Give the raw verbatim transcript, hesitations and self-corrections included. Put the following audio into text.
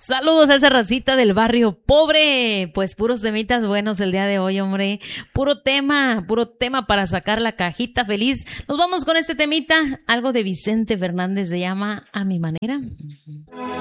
Saludos a esa racita del barrio pobre. Pues puros temitas buenos el día de hoy, hombre. Puro tema, puro tema para sacar la cajita feliz. Nos vamos con este temita. Algo de Vicente Fernández se llama A Mi Manera.